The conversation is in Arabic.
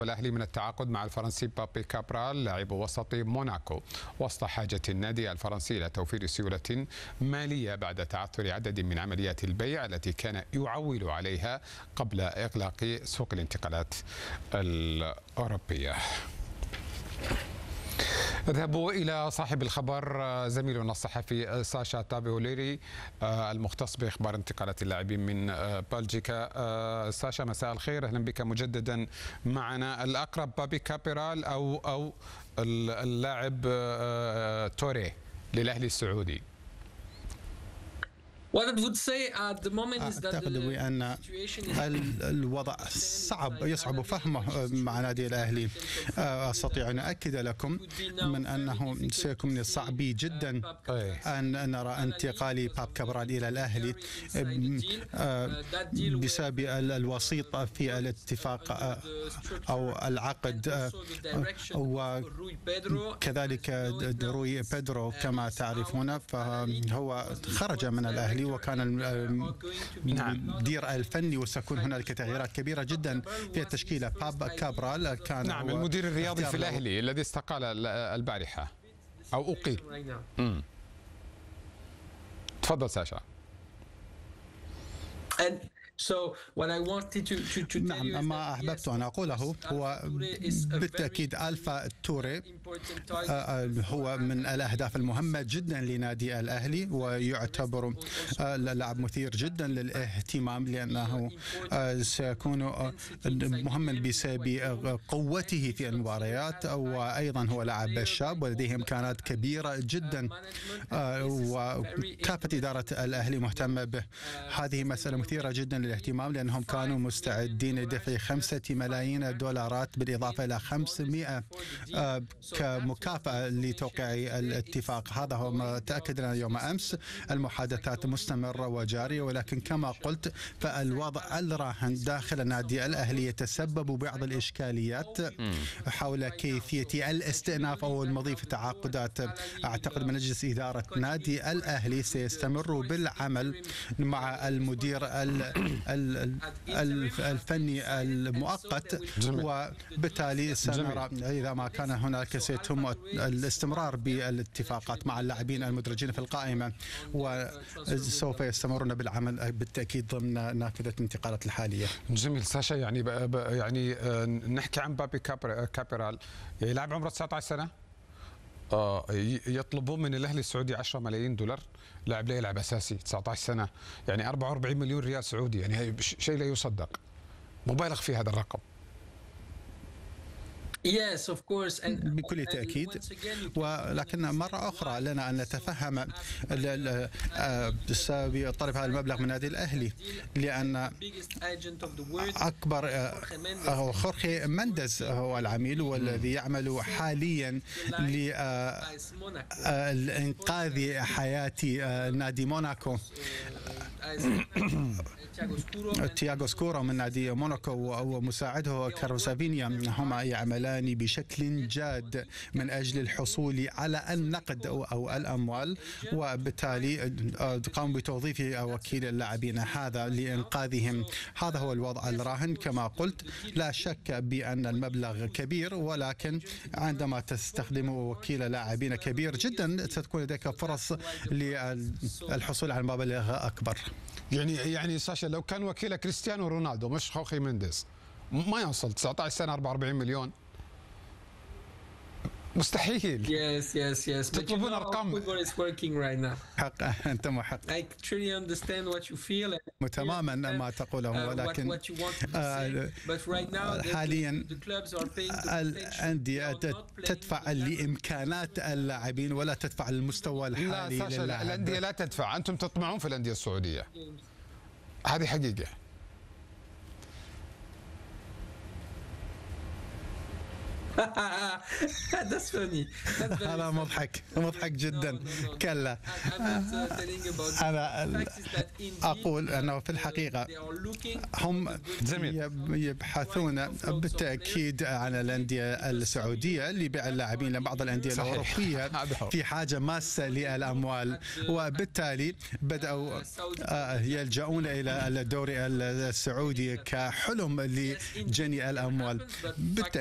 الأهلي من التعاقد مع الفرنسي بابي كابرال لاعب وسط موناكو وسط حاجة النادي الفرنسي إلى توفير سيولة مالية بعد تعثر عدد من عمليات البيع التي كان يعول عليها قبل إغلاق سوق الانتقالات الأوروبية. نذهب إلى صاحب الخبر زميلنا الصحفي ساشا تابيوليري المختص بإخبار انتقالات اللاعبين من بلجيكا. ساشا مساء الخير، أهلا بك مجددا معنا. الأقرب بابي كابرال أو اللاعب توري للأهلي السعودي؟ أعتقد بأن الوضع يصعب فهمه مع نادي الأهلي. أستطيع أن أؤكد لكم من أنه سيكون من الصعب جدا أن نرى انتقال باب كابرال إلى الأهلي بسبب الوسيط في الاتفاق أو العقد، وكذلك روي بيدرو كما تعرفون، فهو خرج من الأهلي وكان المدير الفني، وستكون هنالك تغييرات كبيرة جدا في التشكيلة. باب كابرال كان المدير الرياضي في الأهلي الذي استقال البارحة أو أقيل. تفضل ساشا. نعم، ما أحببت أن أقوله هو بالتأكيد ألفا توري هو من الأهداف المهمة جدا لنادي الأهلي، ويعتبر لاعب مثير جدا للاهتمام لأنه سيكون مهما بسبب قوته في المباريات، وأيضا هو لاعب شاب ولديه إمكانات كبيرة جدا، وكافة إدارة الأهلي مهتمة به. هذه مسألة مثيرة جدا للاهتمام لأنهم كانوا مستعدين لدفع 5 ملايين دولارات بالإضافة إلى 500 كمكافأة لتوقيع الاتفاق. هذا هو ما تأكدنا يوم أمس. المحادثات مستمرة وجارية، ولكن كما قلت فالوضع الراهن داخل النادي الأهلي يتسبب ببعض الإشكاليات حول كيفية الاستئناف أو المضي في تعاقدات. أعتقد مجلس إدارة نادي الأهلي سيستمر بالعمل مع المدير الفني المؤقت، وبالتالي سنرى إذا ما كان هناك سيتم الاستمرار بالاتفاقات مع اللاعبين المدرجين في القائمة، وسوف يستمرون بالعمل بالتأكيد ضمن نافذة الانتقالات الحالية. جميل ساشا، يعني نحكي عن بابي كابرال، لاعب عمره 19 سنة، يطلبون من الأهلي السعودي 10 ملايين دولار، لاعب لا يلعب أساسي 19 سنة، يعني 44 مليون ريال سعودي، يعني شيء لا يصدق، مبالغ في هذا الرقم. بكل تأكيد، ولكن مرة أخرى لنا أن نتفهم بسبب طلب هذا المبلغ من نادي الأهلي، لأن أكبر خورخي مندز هو العميل والذي يعمل حاليا لإنقاذ حياة نادي موناكو. تياغو سكورا من نادي موناكو ومساعده كاروسافينيا هما يعملان بشكل جاد من أجل الحصول على النقد أو الأموال، وبالتالي قاموا بتوظيف وكيل اللاعبين هذا لإنقاذهم. هذا هو الوضع الراهن. كما قلت لا شك بأن المبلغ كبير، ولكن عندما تستخدم وكيل لاعبين كبير جدا ستكون لديك فرص للحصول على مبالغ أكبر. يعني ساشا لو كان وكيل كريستيانو رونالدو مش خوخي مندز ما يوصل 19 سنة 44 مليون، مستحيل. تطلبون ارقام. حق، انت محق. تماما ما تقوله، ولكن حاليا الأندية تدفع لإمكانات اللاعبين ولا تدفع المستوى الحالي للاعب. لا الأندية لا تدفع، أنتم تطمعون في الأندية السعودية، هذه حقيقة. That's funny. That's very هذا funny. مضحك جدا. كلا، أنا أقول أنه في الحقيقة هم يبحثون بالتأكيد عن الأندية السعودية لبيع اللاعبين، لأن بعض الأندية الأوروبية في حاجة ماسة للأموال، وبالتالي بدأوا يلجؤون إلى الدوري السعودي كحلم لجني الأموال.